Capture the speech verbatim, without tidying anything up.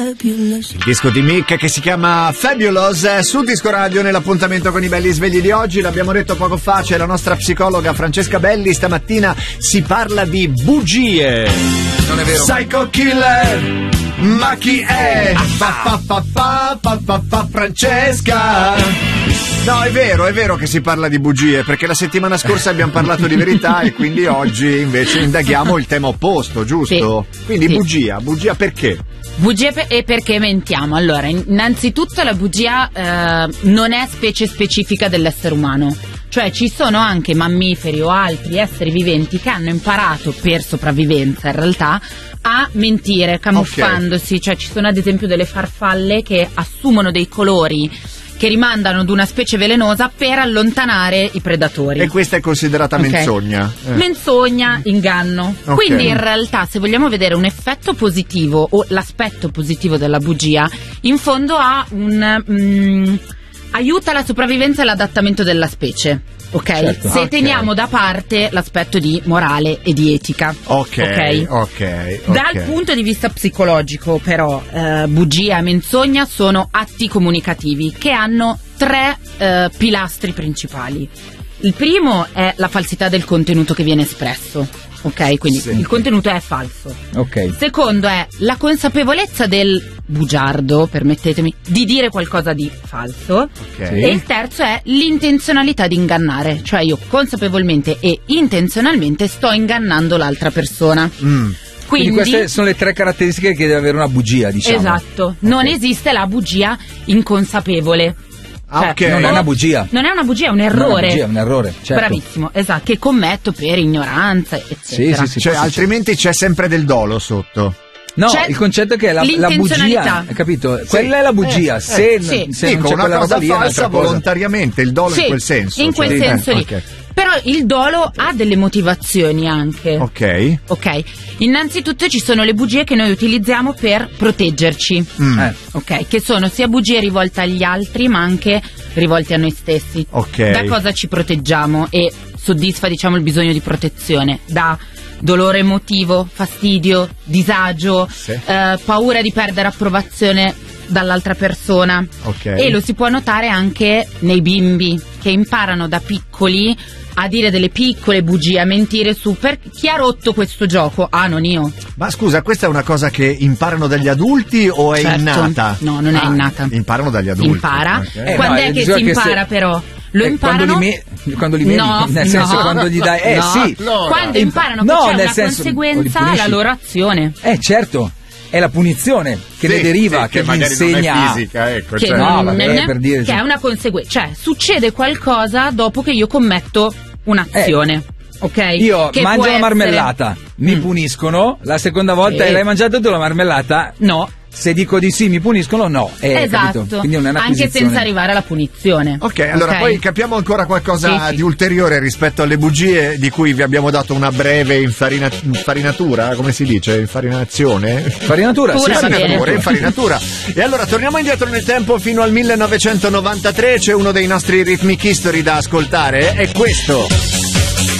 fabulous. Il disco di Mick che si chiama Fabulous su Disco Radio nell'appuntamento con i belli svegli di oggi. L'abbiamo detto poco fa, c'è la nostra psicologa Francesca Belli. Stamattina si parla di bugie. Non è vero. Psycho Killer, ma chi è? Fa fa fa fa fa fa fa Francesca. No, è vero, è vero che si parla di bugie, perché la settimana scorsa abbiamo parlato di verità e quindi oggi invece indaghiamo il tema opposto, giusto? Sì. Quindi Sì. bugia, bugia perché? Bugie pe- e perché mentiamo? Allora, innanzitutto la bugia eh, non è specie specifica dell'essere umano. Cioè ci sono anche mammiferi o altri esseri viventi che hanno imparato per sopravvivenza in realtà a mentire camuffandosi. Okay. Cioè ci sono ad esempio delle farfalle che assumono dei colori che rimandano ad una specie velenosa per allontanare i predatori. E questa è considerata okay. menzogna. Eh. Menzogna, inganno. Okay. Quindi in realtà se vogliamo vedere un effetto positivo o l'aspetto positivo della bugia, in fondo ha un... Mm, aiuta la sopravvivenza e l'adattamento della specie. Ok? Certo. Se okay. teniamo da parte l'aspetto di morale e di etica. Ok, ok, ok. Dal punto di vista psicologico però eh, bugia e menzogna sono atti comunicativi che hanno tre eh, pilastri principali. Il primo è la falsità del contenuto che viene espresso. Ok, quindi sì. il contenuto è falso. Ok. Secondo è la consapevolezza del bugiardo, permettetemi, di dire qualcosa di falso. Okay. E il terzo è l'intenzionalità di ingannare, cioè io consapevolmente e intenzionalmente sto ingannando l'altra persona. Mm. Quindi, Quindi queste sono le tre caratteristiche che deve avere una bugia, diciamo. Esatto, okay. non esiste la bugia inconsapevole. Ah, cioè, okay. Non è una bugia. Non è una bugia, è un errore. Non è una bugia, è un errore, certo. Bravissimo, esatto, che commetto per ignoranza, eccetera. Sì, sì, sì, cioè, altrimenti c'è sempre del dolo sotto. No, c'è il concetto è che la, la bugia, hai capito? Sì. Quella è la bugia. Eh, se eh, se sì. non Dico, c'è una quella cosa roba lì, falsa volontariamente, il dolo sì, in quel senso. in quel cioè, senso eh, lì. Okay. Però il dolo ha delle motivazioni anche. Ok. Ok. Innanzitutto ci sono le bugie che noi utilizziamo per proteggerci. Mm. Eh. Ok, che sono sia bugie rivolte agli altri ma anche rivolte a noi stessi. Ok. Da cosa ci proteggiamo e soddisfa, diciamo, il bisogno di protezione? Da dolore emotivo, fastidio, disagio, sì. eh, paura di perdere approvazione dall'altra persona. Okay. E lo si può notare anche nei bimbi che imparano da piccoli a dire delle piccole bugie, a mentire su per chi ha rotto questo gioco. Ah, non io. Ma scusa, questa è una cosa che imparano dagli adulti o è Certo. innata? No, non è ah, innata. Imparano dagli adulti. Impara. Okay. Eh, Quando no, è che bisogna si che impara se- però? Lo Eh, imparano quando li, me- quando li vedi, no, nel senso no, quando gli dai, eh no. sì, Allora. Quando Imp- imparano no, che c'è nel una senso, conseguenza o li alla punisci. loro azione. Eh certo, è la punizione che Sì, ne deriva, sì, che, che gli magari non è insegna fisica, ecco, Che, cioè. no, non- vabbè, non è- per dire, che sì. è una conseguenza, cioè succede qualcosa dopo che io commetto un'azione. Ok? Io Che mangio può la essere- marmellata, mi Mm. puniscono, la seconda volta Sì. l'hai mangiata tu la marmellata? No. Se dico di sì mi puniscono, no. Eh, Esatto, capito? Quindi non è anche un'acquisizione. senza arrivare alla punizione. Ok, allora Ok? poi capiamo ancora qualcosa Sì, sì. di ulteriore rispetto alle bugie di cui vi abbiamo dato una breve infarina- infarinatura, come si dice? Infarinazione? Farinatura, sì, Pure sì, va bene. Infarinatura, infarinatura. E allora torniamo indietro nel tempo fino al millenovecentonovantatré, c'è uno dei nostri Rhythmic History da ascoltare, è questo.